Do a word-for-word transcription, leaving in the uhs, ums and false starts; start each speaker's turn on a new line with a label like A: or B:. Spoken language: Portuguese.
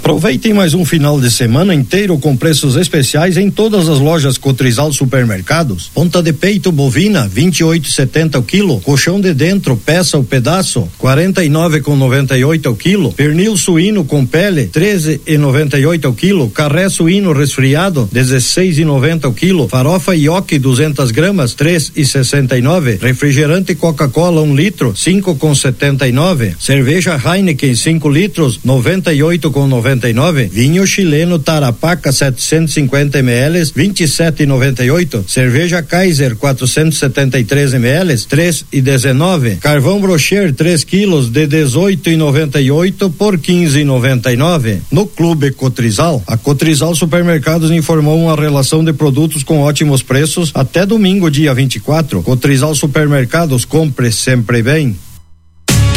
A: Aproveitem mais um final de semana inteiro com preços especiais em todas as lojas Cotrizal Supermercados. Ponta de peito bovina, vinte e oito e setenta o quilo. Colchão de dentro, peça o pedaço, quarenta e nove com noventa e oito o quilo. Pernil suíno com pele, treze e noventa e oito o quilo. Carré suíno resfriado, dezesseis e noventa o quilo. Farofa Yoki duzentas gramas, três e sessenta e nove. Refrigerante Coca-Cola um litro, cinco com setenta e nove. Cerveja Heineken cinco litros, noventa e oito com noventa e nove. Vinho chileno Tarapaca setecentos e cinquenta mililitros, vinte e sete e noventa e oito. Cerveja Kaiser quatrocentos e setenta e três mililitros, três e dezenove. Carvão Brocher três quilos de dezoito e noventa e oito por quinze e noventa e nove. No Clube Cotrizal, a Cotrizal Supermercados informou uma relação de produtos com ótimos preços até domingo, dia vinte e quatro. Cotrizal Supermercados, compre sempre bem.